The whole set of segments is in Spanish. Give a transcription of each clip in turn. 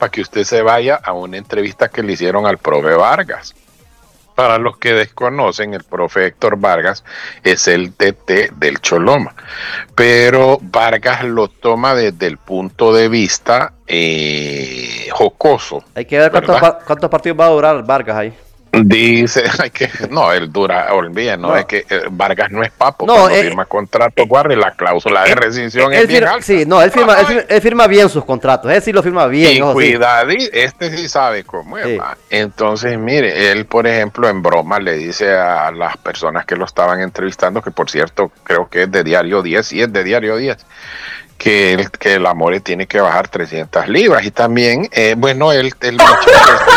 para que usted se vaya a una entrevista que le hicieron al profe Vargas. Para los que desconocen, el profe Héctor Vargas es el DT del Choloma, pero Vargas lo toma desde el punto de vista jocoso. Hay que ver cuántos partidos va a durar Vargas ahí. Dice, no, él dura, olvida, no, es que Vargas no es papo, no, cuando firma contrato, Guardi, la cláusula de rescisión es bien alta. Sí, no, él firma bien sus contratos, él sí lo firma bien. Y cuidado, este sí sabe cómo es, sí. Entonces, mire, él, por ejemplo, en broma le dice a las personas que lo estaban entrevistando, que por cierto, creo que es de Diario 10, sí es de Diario 10, que el Amore tiene que bajar 300 libras, y también, bueno, el muchacho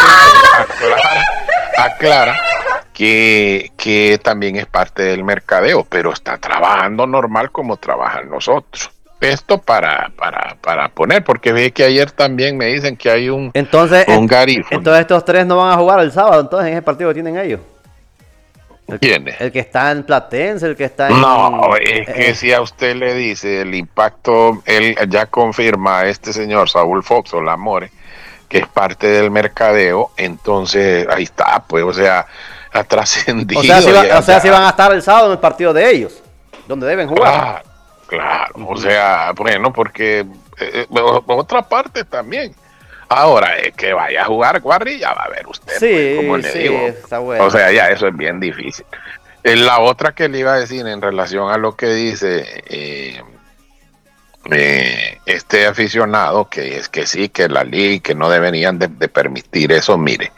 aclara que también es parte del mercadeo, pero está trabajando normal como trabajan nosotros. Esto para poner, porque ve que ayer también me dicen que hay un garífano. Entonces estos tres no van a jugar el sábado, entonces en ese partido que tienen ellos. ¿Quién es? El que está en Platense, el que está en... No, es que si a usted le dice el impacto, él ya confirma a este señor Saúl Fox o Lamore, que es parte del mercadeo, entonces ahí está, pues, o sea, ha trascendido. O sea, si van a estar el sábado en el partido de ellos, donde deben jugar. Claro, o sea, bueno, porque otra parte también. Ahora, que vaya a jugar Guardi, ya va a ver usted, sí, pues, como le digo. Está bueno. O sea, ya eso es bien difícil. La otra que le iba a decir en relación a lo que dice este aficionado, que es que sí, que la liga, que no deberían de permitir eso, mire,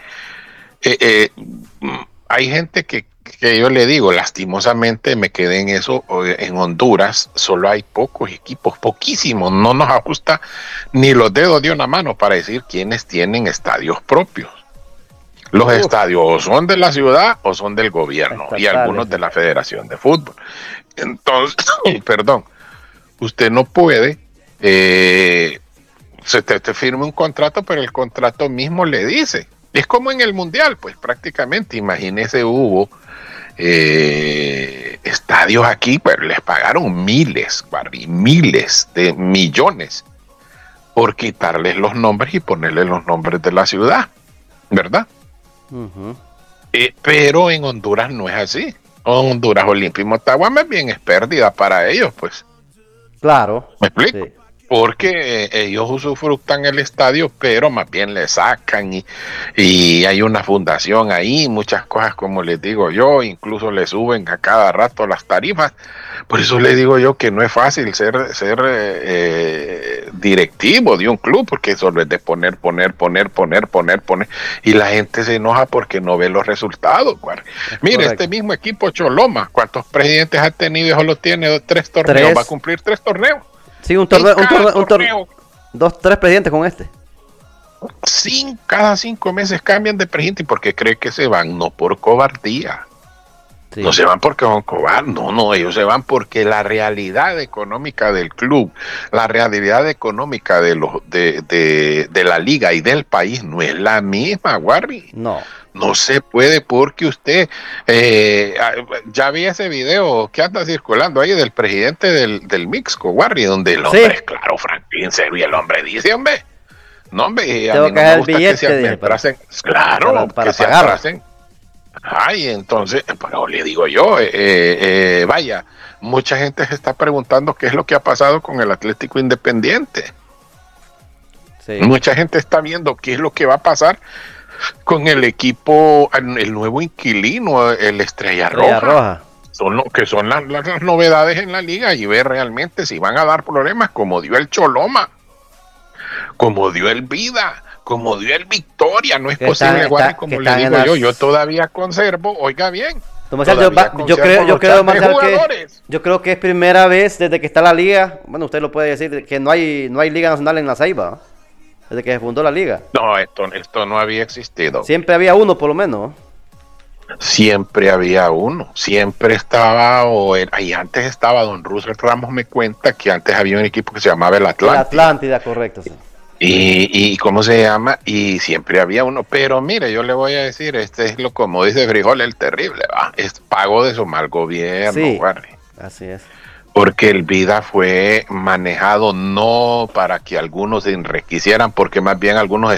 hay gente que yo le digo, lastimosamente me quedé en eso. En Honduras solo hay pocos equipos, poquísimos, no nos ajusta ni los dedos de una mano para decir quiénes tienen estadios propios. Los estadios o son de la ciudad o son del gobierno y algunos de la Federación de Fútbol. Entonces, perdón, usted no puede, te firme un contrato, pero el contrato mismo le dice. Es como en el Mundial, pues prácticamente, imagínese, hubo estadios aquí, pero les pagaron miles de millones por quitarles los nombres y ponerles los nombres de la ciudad, ¿verdad? Uh-huh. Pero en Honduras no es así. Honduras, Olimpia y Motagua más bien es pérdida para ellos, pues. Claro. ¿Me explico? Sí. Porque ellos usufructan el estadio, pero más bien le sacan y hay una fundación ahí, muchas cosas, como les digo yo, incluso le suben a cada rato las tarifas. Por eso le digo yo que no es fácil ser directivo de un club, porque solo es de poner, y la gente se enoja porque no ve los resultados. Mire, correcto. Este mismo equipo Choloma, ¿cuántos presidentes ha tenido? Y solo tiene 3 torneos, va a cumplir 3 torneos. Sí, un torneo. 2-3 presidentes con este. Cada 5 meses cambian de presidente porque cree que se van, no por cobardía. Sí. No se van porque son cobardes, no, ellos se van porque la realidad económica del club, la realidad económica de la liga y del país no es la misma, Warri. No se puede, porque usted ya vi ese video que anda circulando ahí del presidente del Mixco, Warri, donde el hombre es claro, Franklin, serio, y el hombre dice, hombre, a mí no me gusta que se atracen, claro, para que se atracen. Ay, entonces, pero le digo yo, vaya, mucha gente se está preguntando qué es lo que ha pasado con el Atlético Independiente. Sí. Mucha gente está viendo qué es lo que va a pasar con el equipo, el nuevo inquilino, el Estrella Roja. Son las novedades en la liga, y ver realmente si van a dar problemas como dio el Choloma, como dio el Vida, como dio el Victoria. No es posible, Guardi, como le digo yo todavía conservo, oiga bien. Yo creo que es primera vez desde que está la liga, bueno, usted lo puede decir, que no hay liga nacional en La Ceiba, ¿no? Desde que se fundó la liga. No, esto no había existido. Siempre había uno, por lo menos. Siempre había uno, siempre estaba, y antes estaba don Russell Ramos, me cuenta que antes había un equipo que se llamaba el Atlántida. El Atlántida, correcto, sí. Y ¿cómo se llama? Y siempre había uno, pero mire, yo le voy a decir, este es lo, como dice Frijol, el terrible, ¿va? Es pago de su mal gobierno, sí, Guardi. Así es. Porque el Vida fue manejado no para que algunos se enriquecieran, porque más bien algunos